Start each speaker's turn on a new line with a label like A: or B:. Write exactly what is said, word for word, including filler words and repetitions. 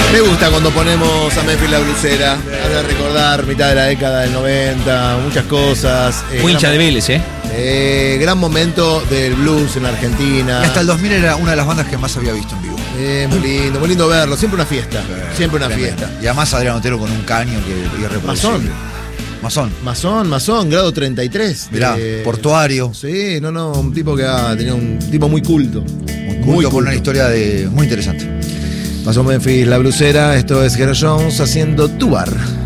A: Me gusta cuando ponemos a Memphis la blusera. Hace recordar mitad de la década del noventa, muchas cosas. Eh,
B: Muy hincha
A: gran,
B: de Vélez, ¿eh?
A: eh, Gran momento del blues en la Argentina.
C: Y hasta el dos mil era una de las bandas que más había visto en vivo.
A: Eh, muy lindo, muy lindo verlo. Siempre una fiesta.
C: Sí,
A: siempre una
C: tremendo.
A: fiesta.
C: Y además Adrián Otero con un caño que irreproducible.
A: Masón.
C: Masón.
A: Masón, masón, grado treinta y tres.
C: Mirá,
A: de...
C: portuario.
A: Sí, no, no, un tipo que ha tenido un tipo muy culto.
C: Muy culto, con una historia de, muy interesante.
A: Pasó Memphis la blusera, esto es Gero Jones haciendo Tu Bar.